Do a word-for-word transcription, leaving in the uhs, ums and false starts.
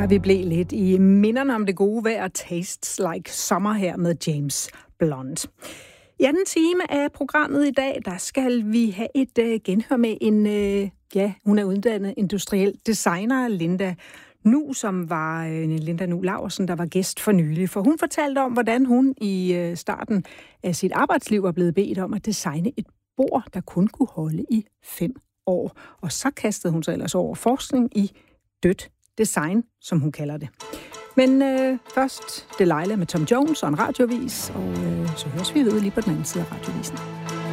Ja, vi blev lidt i minderne om det gode vejr, Tastes Like Summer her med James Blunt. I anden time af programmet i dag, der skal vi have et uh, genhør med en, uh, ja, hun er uddannet industriel designer, Linda Nu, som var uh, Linda Nu Laursen, der var gæst for nylig. For hun fortalte om, hvordan hun i uh, starten af sit arbejdsliv var blevet bedt om at designe et bord, der kun kunne holde i fem år. Og så kastede hun sig ellers over forskning i dødt design, som hun kalder det. Men øh, først Delilah med Tom Jones og en radiovis, og øh, så høres vi ved lige på den anden side af radiovisen.